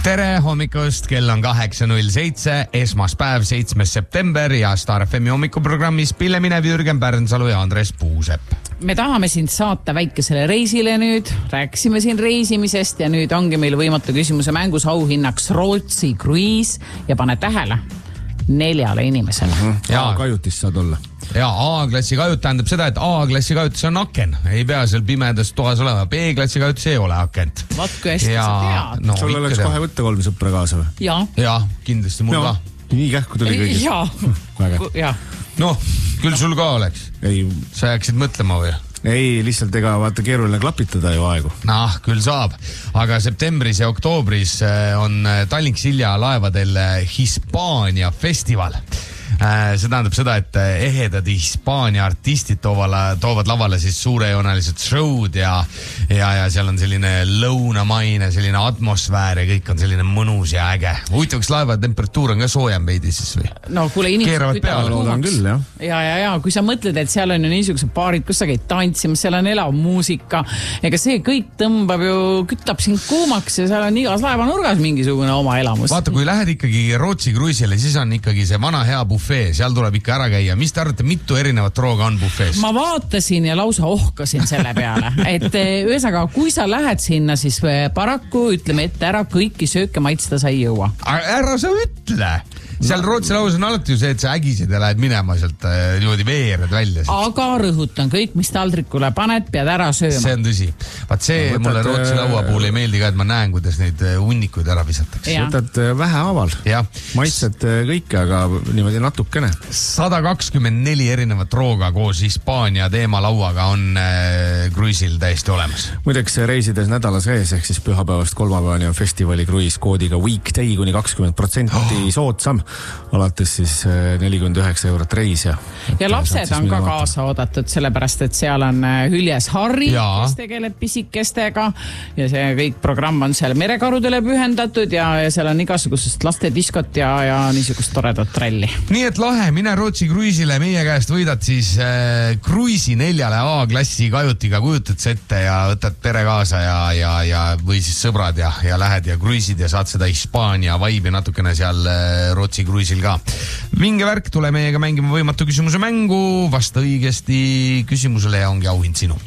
Tere hommikust, kell on 8.07, esmaspäev, 7. september ja Star FM hommikuprogrammis Pille Minev, Jürgen Pärnsalu ja Andres Puusepp. Me tahame sind saata väikesele reisile nüüd, rääksime siin reisimisest ja nüüd ongi meil võimatu küsimuse mängus auhinnaks Rootsi kruiis ja pane tähele 4 inimesele. A-kajutis saad olla. Ja A-klassi kajut tähendab seda, et A-klassi kajutis on aken. Ei pea seal pimedas toas olema. B-klassi kajutis ei ole akent. Vaat kui hästi sa tead. No, sul oleks kohe võtta 3 sõpra kaasa või? Ja, kindlasti mul ka. Nii kähku tuli kõigis. Ja. Noh, küll sul ka oleks. Ei. Sa jääksid mõtlema või? Ei, lihtsalt ega vaata keeruline klapitada ju aegu. Küll saab. Aga septembris ja oktoobris on Tallink-Silja laevadel Hispaania festival. See tähendab seda, et ehedad Hispaania artistid toovad lavale siis suurejoonelised show'd ja seal on selline lõunamaine, selline atmosfäär ja kõik on selline mõnus ja äge. Huvitavaks laeva temperatuur on ka soojem veidi siis või? No kuule, inimesed loodan küll, jah. Ja, kui sa mõtled, et seal on ju niisugused paarid, kus sa käid tantsimas, seal on elav muusika, ega see kõik tõmbab ju, kütab sind kuumaks ja seal on igas laevanurgas mingisugune oma elamus. Vaata, kui lähed ikkagi Rootsi kruisile, siis on ikkagi see vana hea buffet, seal tuleb ikka ära käia. Mis te arvate, mitu erinevat rooga on buffees? Ma vaatasin ja lausa ohkasin selle peale, et ühesõnaga, kui sa lähed sinna, siis paraku ütleme ette ära, kõiki sööke maitsta sa ei jõua. Ära sa ütle! Seal Rootsi laus on alati ju see, et sa ägisid ja lähed minema sealt niimoodi veered välja. Aga rõhutan, kõik, mis taldrikule paned, pead ära sööma. See on tõsi. Vaat see mulle Rootsi laua puhul ei meeldi ka, et ma näen, kuidas neid hunnikuid ära visatakse. Võtad vähehaaval. Maitsed kõike, aga niimoodi natukene. 124 erinevat rooga koos Hispaania teemalauaga on kruiisil täiesti olemas. Muideks reisides nädala sees, ehk siis pühapäevast kolmapäevani on festivali kruiis koodiga Weekday kuni 20% soodsam. Alates siis 49 eurot reis ja lapsed on ka kaasa oodatud, sellepärast, et seal on Hüljes Harri, kes tegeleb pisikestega ja see kõik programm on seal merekarudele pühendatud ja seal on igasugusest lastediskot ja niisugust toredat tralli. Nii et lahe, mine Rootsi kruiisile, meie käest võidad siis kruiisi 4 A-klassi kajutiga, kujutad see ette ja võtad pere kaasa ja või siis sõbrad ja lähed ja kruiisid ja saad seda Hispaania vibe natukene seal Rootsi kruiisil ka. Vinge värk, tule meiega mängima võimatu küsimuse mängu, vasta õigesti küsimusele ja ongi auhind sinu.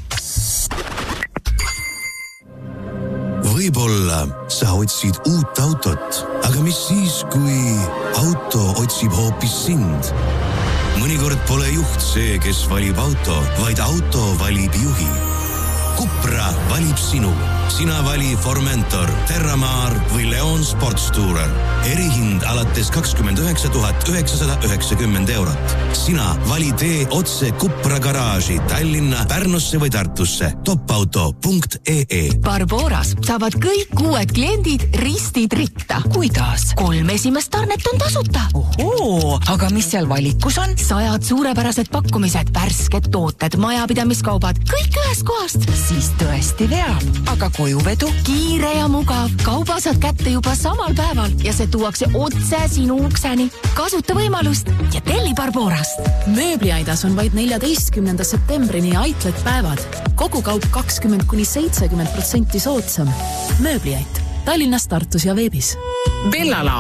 Võib-olla sa otsid uut autot, aga mis siis, kui auto otsib hoopis sind? Mõnikord pole juht see, kes valib auto, vaid auto valib juhi. Cupra valib sinu. Sina vali Formentor, Terramar või Leon Sportstourer. Erihind alates 29 990 eurot. Sina vali tee otse Cupra garaaži Tallinna, Pärnusse või Tartusse. Topauto.ee. Barboras saavad kõik uued kliendid ristid ritta. Kuidas? 3 esimest tarnet on tasuta. Ohoo, aga mis seal valikus on? 100 suurepärased pakkumised, värsked tooted, majapidamiskaubad, kõik ühest kohast. Siis tõesti veab. Aga kojuvedu, kiire ja mugav. Kauba saad kätte juba samal päeval ja see tuuakse otse sinu ukseni. Kasuta võimalust ja telli Barborast. Mööbliaidas on vaid 14. septembrini Outlet päevad. Kogu kaup 20–70% soodsam. Mööbliait. Tallinnas, Tartus ja veebis. Bellala